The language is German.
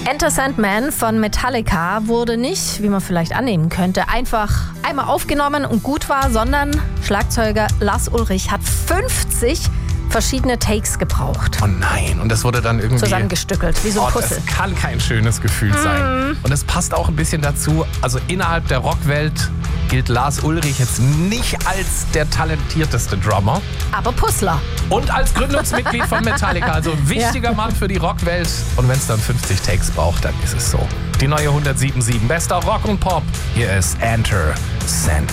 Enter Sandman von Metallica wurde nicht, wie man vielleicht annehmen könnte, einfach einmal aufgenommen und gut war, sondern Schlagzeuger Lars Ulrich hat 50 verschiedene Takes gebraucht. Oh nein, und das wurde dann irgendwie zusammengestückelt, wie so ein Puzzle. Das kann kein schönes Gefühl sein. Und es passt auch ein bisschen dazu, also innerhalb der Rockwelt gilt Lars Ulrich jetzt nicht als der talentierteste Drummer. Aber Puzzler. Und als Gründungsmitglied von Metallica, also wichtiger Mann für die Rockwelt. Und wenn es dann 50 Takes braucht, dann ist es so. Die neue 107.7 bester Rock und Pop. Hier ist Enter Sandman.